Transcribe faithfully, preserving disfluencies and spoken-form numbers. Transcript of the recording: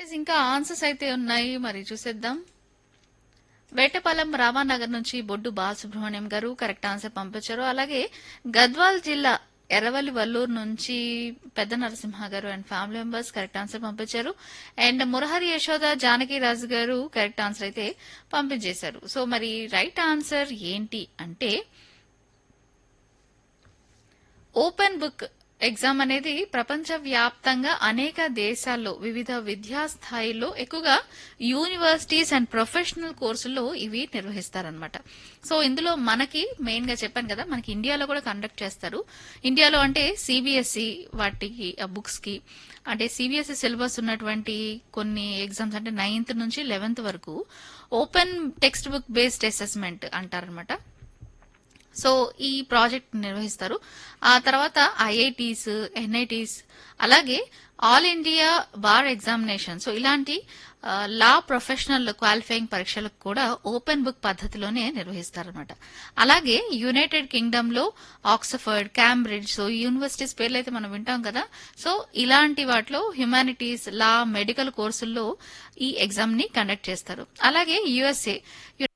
Yes, ఇంకా answers అయితే ఉన్నాయి, మరి చూసేద్దాం. వేటపాలెం రామానగర్ నుంచి బొడ్డు బాలసుబ్రహ్మణ్యం గారు కరెక్ట్ ఆన్సర్ పంపించారు. అలాగే గద్వాల్ జిల్లా ఎర్రవల్లి వల్లూరు నుంచి పెద్ద నరసింహ గారు and family members correct answer పంపించారు. అండ్ మురహరి యశోద జానకి రాజు గారు కరెక్ట్ ఆన్సర్ అయితే పంపించేశారు. సో మరి రైట్ ఆన్సర్ ఏంటి అంటే ఓపెన్ బుక్ ఎగ్జామ్ అనేది ప్రపంచ వ్యాప్తంగా అనేక దేశాల్లో వివిధ విద్యా స్థాయిల్లో ఎక్కువగా యూనివర్సిటీస్ అండ్ ప్రొఫెషనల్ కోర్సుల్లో ఇవి నిర్వహిస్తారనమాట. సో ఇందులో మనకి మెయిన్ గా చెప్పాను కదా, మనకి ఇండియాలో కూడా కండక్ట్ చేస్తారు. ఇండియాలో అంటే సిబిఎస్ఈ వాటికి బుక్స్ కి అంటే సిబిఎస్ఈ సిలబస్ ఉన్నటువంటి కొన్ని ఎగ్జామ్స్ అంటే నైన్త్ నుంచి లెవెన్త్ వరకు open text book based assessment అంటారనమాట. సో ఈ ప్రాజెక్ట్ నిర్వహిస్తారు. ఆ తర్వాత ఐఐటీస్, ఎన్ఐటీస్, అలాగే all India bar examination, so ఇలాంటి ఆ, లా ప్రొఫెషనల్ క్వాలిఫైయింగ్ పరీక్షలకు కూడా ఓపెన్ బుక్ పద్ధతిలోనే నిర్వహిస్తారనమాట. అలాగే యునైటెడ్ కింగ్డమ్ లో ఆక్స్ఫర్డ్, క్యాంబ్రిడ్జ్, సో ఈ యూనివర్సిటీస్ పేర్లు అయితే మనం వింటాం కదా. సో ఇలాంటి వాటిలో హ్యుమానిటీస్, లా, మెడికల్ కోర్సుల్లో ఈ ఎగ్జామ్ ని కండక్ట్ చేస్తారు. అలాగే యుఎస్ఏ